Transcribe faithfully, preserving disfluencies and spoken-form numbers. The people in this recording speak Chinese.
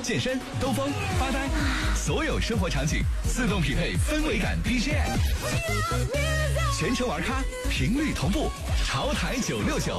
健身、兜风、发呆，所有生活场景自动匹配氛围感 B G M， 全程玩咖，频率同步，潮台九六九。